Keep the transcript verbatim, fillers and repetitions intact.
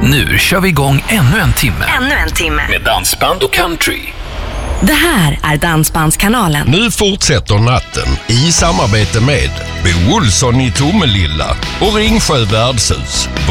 Nu kör vi igång ännu en timme. Ännu en timme. Med dansband och country. Det här är Dansbandskanalen. Nu fortsätter natten i samarbete med Bo Olsson i Tomelilla och Ringsjö värdshus.